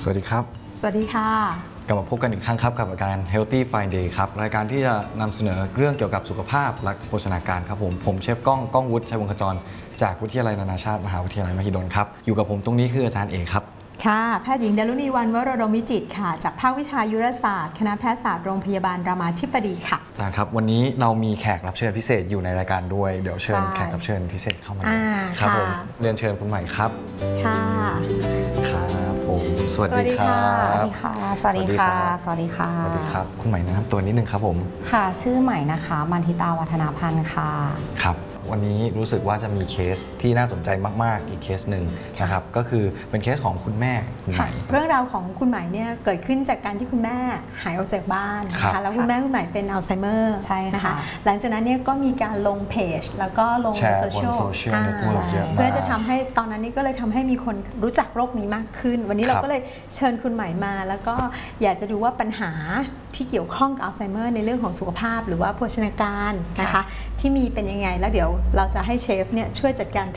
สวัสดีครับสวัสดีค่ะกลับมาพบกันอีกครั้งครับกับรายการ Healthy Friday ครับรายการที่จะนำเสนอเรื่องเกี่ยวกับสุขภาพและโภชนาการครับผมเชฟก้องวุฒิชัยวงศ์ขจรจากวิทยาลัยนานาชาติมหาวิทยาลัยมหิดลครับอยู่กับผมตรงนี้คืออาจารย์เอกครับค่ะแพทย์หญิงดารุณีวรรณวโรดมวิจิตรค่ะจากภาควิชายุรศาสตร์คณะแพทยศาสตร์โรงพยาบาลรามาธิบดีค่ะอาจารย์ครับวันนี้เรามีแขกรับเชิญพิเศษอยู่ในรายการด้วยเดี๋ยวเชิญแขกรับเชิญพิเศษเข้ามาครับผมเรียนเชิญคุณใหม่ครับค่ะครับผมสวัสดีครับสวัสดีค่ะสวัสดีค่ะสวัสดีค่ะสวัสดีครับคุณใหม่แนะนำตัวนิดนึงครับผมค่ะชื่อใหม่นะคะมันทิตาวัฒนาพันธ์ค่ะครับวันนี้รู้สึกว่าจะมีเคสที่น่าสนใจมากๆอีกเคสหนึ่งนะครับก็คือเป็นเคสของคุณแม่คุณใหม่เรื่องราวของคุณใหม่เนี่ยเกิดขึ้นจากการที่คุณแม่หายออกจากบ้านนะคะแล้วคุณแม่คุณใหม่เป็นอัลไซเมอร์ใช่นะคะหลังจากนั้นเนี่ยก็มีการลงเพจแล้วก็ลงโซเชียลเพื่อจะทำให้ตอนนั้นนี่ก็เลยทำให้มีคนรู้จักโรคนี้มากขึ้นวันนี้เราก็เลยเชิญคุณใหม่มาแล้วก็อยากจะดูว่าปัญหาที่เกี่ยวข้องกับอัลไซเมอร์ในเรื่องของสุขภาพหรือว่าโภชนาการนะคะที่มีเป็นยังไงแล้วเดี๋ยวเราจะให้เชฟเนี่ยช่วยจัดการ